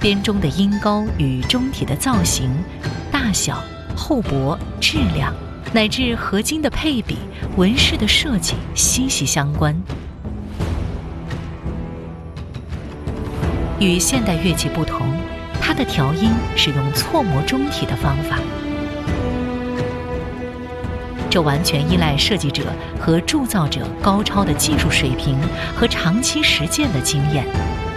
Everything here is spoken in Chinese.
编钟的音高与钟体的造型、大小、厚薄、质量，乃至合金的配比、纹饰的设计息息相关。与现代乐器不同，它的调音是用错磨钟体的方法，这完全依赖设计者和铸造者高超的技术水平和长期实践的经验。